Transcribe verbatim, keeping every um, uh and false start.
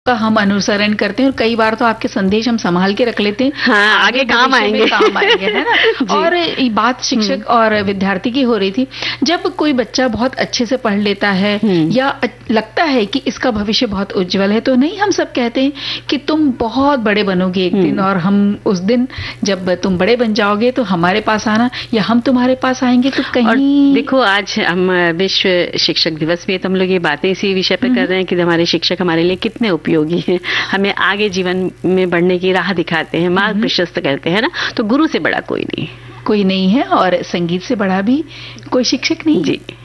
का हम अनुसरण करते हैं और कई बार तो आपके संदेश हम संभाल के रख लेते हैं। हाँ, आगे, आगे काम आएंगे काम आएंगे, है ना। और ये बात शिक्षक और विद्यार्थी की हो रही थी। जब कोई बच्चा बहुत अच्छे से पढ़ लेता है या लगता है कि इसका भविष्य बहुत उज्जवल है, तो नहीं हम सब कहते हैं कि तुम बहुत बड़े बनोगे एक दिन, और हम उस दिन जब तुम बड़े बन जाओगे तो हमारे पास आना या हम तुम्हारे पास आएंगे। तो कहीं देखो, आज हम विश्व शिक्षक दिवस पे तो हम लोग ये बातें इसी विषय पे कर रहे हैं कि हमारे शिक्षक हमारे लिए कितने उपयोगी हैं, हमें आगे जीवन में बढ़ने की राह दिखाते हैं, मार्ग प्रशस्त करते हैं ना। तो गुरु से बड़ा कोई नहीं कोई नहीं है, और संगीत से बड़ा भी कोई शिक्षक नहीं। जी।